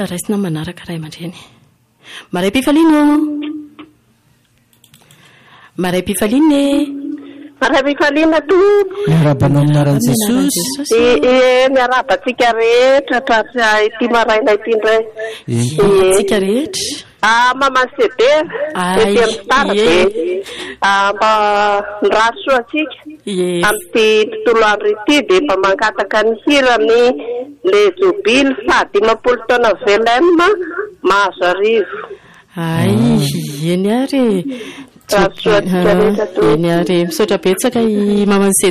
raisina manaraka ray aman-dreny. Maray Pifalino. Maray Pifalino. Maray Pifalino tu. Miarabana aminaran'i Jesosy. Miarabantsika rehetra atratr'a ity maraina ity indray. Tsika rehetra. Mama Sebe. Tsara be. Mba niraso atsika. Amin'ity tontolo andro ity dia mba mankataka ny hirany le jobily 50 taona velema mahazo arivo. Eny ary. Eny ary misaotra betsaka i Maman